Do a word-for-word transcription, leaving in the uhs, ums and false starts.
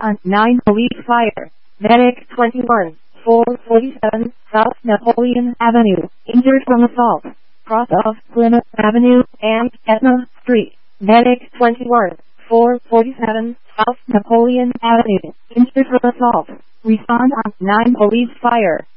on nine police fire. Medic twenty-one, four forty-seven, South Napoleon Avenue, injured from assault. Cross of Plymouth Avenue and Etna Street. Medic twenty-one, four forty-seven, South Napoleon Avenue, injured from assault. Respond on nine police fire.